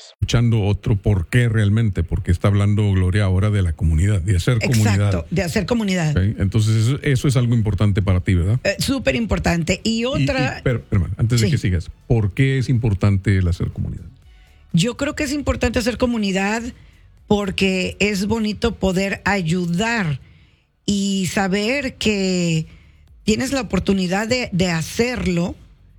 Escuchando otro por qué realmente, porque está hablando Gloria ahora de la comunidad, de hacer comunidad. Exacto, de hacer comunidad. ¿Okay? Entonces eso es algo importante para ti, ¿verdad? Súper importante. Y otra... Pero, hermano, antes de que sigas, ¿por qué es importante el hacer comunidad? Yo creo que es importante hacer comunidad porque es bonito poder ayudar y saber que tienes la oportunidad de hacerlo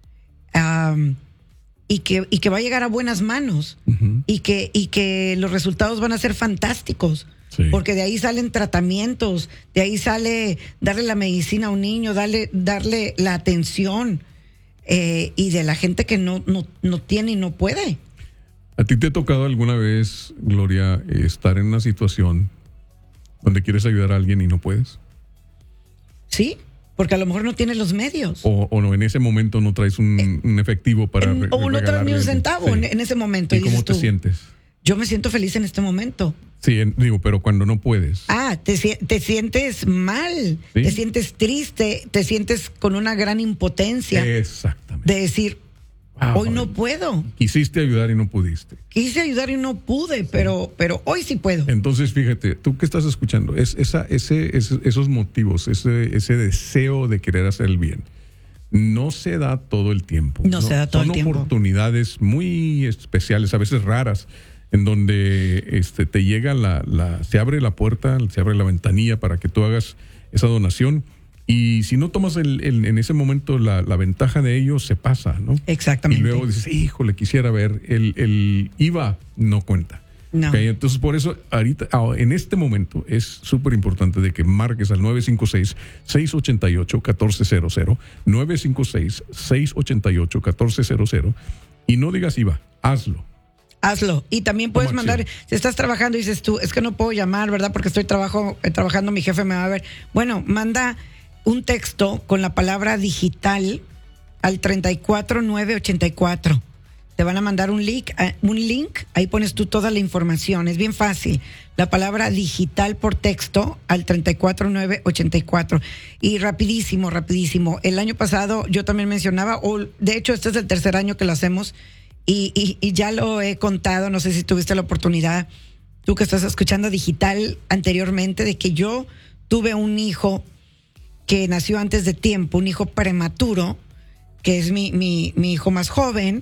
y que va a llegar a buenas manos y que los resultados van a ser fantásticos. Sí. Porque de ahí salen tratamientos, de ahí sale darle la medicina a un niño, darle la atención y de la gente que no tiene y no puede. ¿A ti te ha tocado alguna vez, Gloria, estar en una situación donde quieres ayudar a alguien y no puedes? Sí, porque a lo mejor no tienes los medios. O no, en ese momento no traes un efectivo para o no traes ni un centavo en ese momento. ¿Y cómo te sientes? Yo me siento feliz en este momento. Sí, digo, pero cuando no puedes. Te sientes mal, ¿sí? Te sientes triste, te sientes con una gran impotencia. Exactamente. De decir, hoy no puedo. Quisiste ayudar y no pudiste. Quise ayudar y no pude, sí. pero hoy sí puedo. Entonces, fíjate, tú que estás escuchando, esos motivos, ese deseo de querer hacer el bien, no se da todo el tiempo. No se da todo el tiempo. Son oportunidades muy especiales, a veces raras, en donde te llega se abre la puerta, se abre la ventanilla para que tú hagas esa donación. Y si no tomas en ese momento la ventaja de ello, se pasa, ¿no? Exactamente. Y luego dices, híjole, quisiera ver, el IVA no cuenta. No. ¿Okay? Entonces, por eso, ahorita, en este momento, es súper importante de que marques al 956-688-1400, 956-688-1400, y no digas IVA, hazlo. Hazlo. Y también puedes mandar, si estás trabajando y dices tú, es que no puedo llamar, ¿verdad? Porque estoy trabajando, mi jefe me va a ver. Bueno, manda un texto con la palabra digital al 34984. Te van a mandar un link, ahí pones tú toda la información. Es bien fácil. La palabra digital por texto al 34984. Y rapidísimo. El año pasado yo también mencionaba, de hecho este es el tercer año que lo hacemos, y ya lo he contado, no sé si tuviste la oportunidad, tú que estás escuchando digital anteriormente, de que yo tuve un hijo que nació antes de tiempo, un hijo prematuro, que es mi hijo más joven,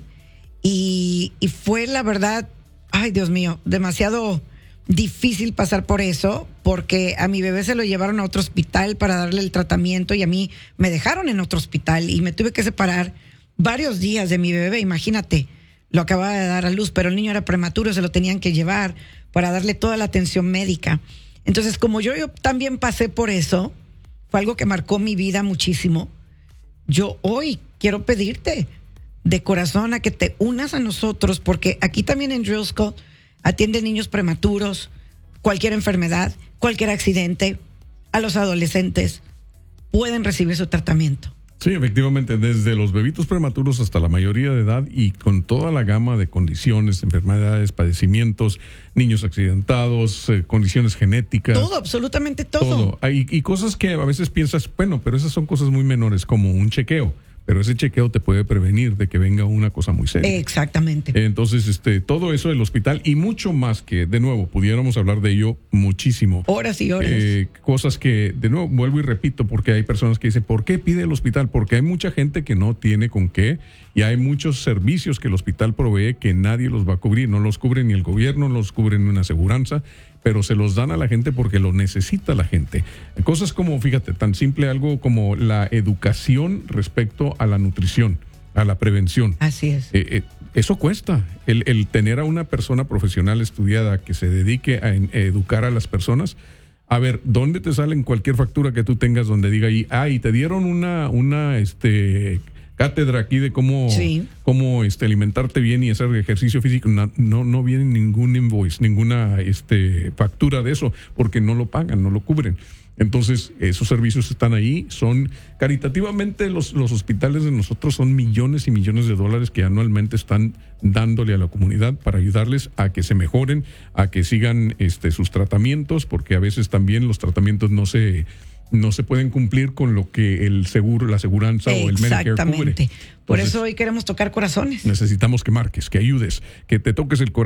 y fue la verdad, ay Dios mío, demasiado difícil pasar por eso, porque a mi bebé se lo llevaron a otro hospital para darle el tratamiento y a mí me dejaron en otro hospital y me tuve que separar varios días de mi bebé, imagínate, lo acababa de dar a luz, pero el niño era prematuro, se lo tenían que llevar para darle toda la atención médica. Entonces, como yo también pasé por eso, fue algo que marcó mi vida muchísimo. Yo hoy quiero pedirte de corazón a que te unas a nosotros, porque aquí también en Driscoll atienden niños prematuros, cualquier enfermedad, cualquier accidente, a los adolescentes pueden recibir su tratamiento. Sí, efectivamente, desde los bebitos prematuros hasta la mayoría de edad y con toda la gama de condiciones, enfermedades, padecimientos, niños accidentados, condiciones genéticas. Todo, absolutamente todo. Y cosas que a veces piensas, bueno, pero esas son cosas muy menores, como un chequeo. Pero ese chequeo te puede prevenir de que venga una cosa muy seria. Exactamente. Entonces, todo eso del hospital y mucho más que, de nuevo, pudiéramos hablar de ello muchísimo. Horas y horas. Cosas que, de nuevo, vuelvo y repito, porque hay personas que dicen, ¿por qué pide el hospital? Porque hay mucha gente que no tiene con qué y hay muchos servicios que el hospital provee que nadie los va a cubrir. No los cubre ni el gobierno, no los cubre ni una aseguranza, pero se los dan a la gente porque lo necesita la gente. Cosas como, fíjate, tan simple algo como la educación respecto a la nutrición, a la prevención. Así es. Eso cuesta. El tener a una persona profesional estudiada que se dedique a educar a las personas. A ver, ¿dónde te salen cualquier factura que tú tengas donde diga ahí, y te dieron una cátedra aquí de cómo alimentarte bien y hacer ejercicio físico? No viene ningún invoice, ninguna factura de eso, porque no lo pagan, no lo cubren. Entonces, esos servicios están ahí, son caritativamente los hospitales de nosotros son millones y millones de dólares que anualmente están dándole a la comunidad para ayudarles a que se mejoren, a que sigan sus tratamientos, porque a veces también los tratamientos no se pueden cumplir con lo que el seguro, la aseguranza o el Medicare cubre. Exactamente. Por eso hoy queremos tocar corazones. Necesitamos que marques, que ayudes, que te toques el corazón.